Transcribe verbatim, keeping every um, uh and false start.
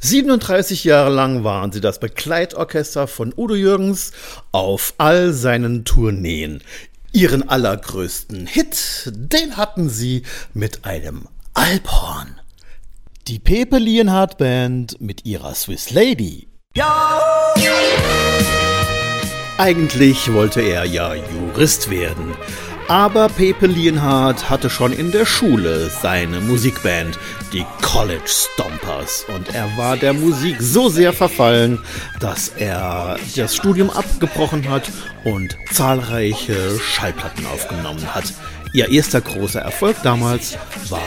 siebenunddreißig Jahre lang waren sie das Begleitorchester von Udo Jürgens auf all seinen Tourneen. Ihren allergrößten Hit, den hatten sie mit einem Alphorn. Die Pepe Lienhardt Band mit ihrer Swiss Lady. Ja. Eigentlich wollte er ja Jurist werden. Aber Pepe Lienhardt hatte schon in der Schule seine Musikband, die College Stompers. Und er war der Musik so sehr verfallen, dass er das Studium abgebrochen hat und zahlreiche Schallplatten aufgenommen hat. Ihr erster großer Erfolg damals war